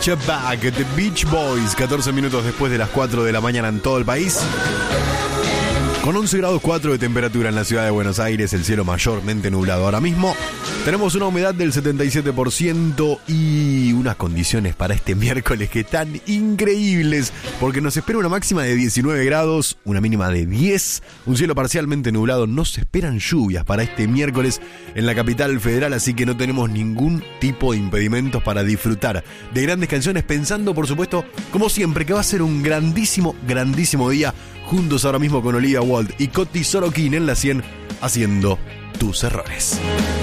You Back, The Beach Boys, 14 minutos después de las 4 de la mañana en todo el país. Con 11 grados 4 de temperatura en la ciudad de Buenos Aires, el cielo mayormente nublado ahora mismo. Tenemos una humedad del 77% y unas condiciones para este miércoles que están increíbles, porque nos espera una máxima de 19 grados, una mínima de 10, un cielo parcialmente nublado. No se esperan lluvias para este miércoles en la capital federal, así que no tenemos ningún tipo de impedimentos para disfrutar de grandes canciones, pensando, por supuesto, como siempre, que va a ser un grandísimo, grandísimo día, juntos ahora mismo con Olivia Wilde y Coti Sorokin en la 100, haciendo Tus Errores.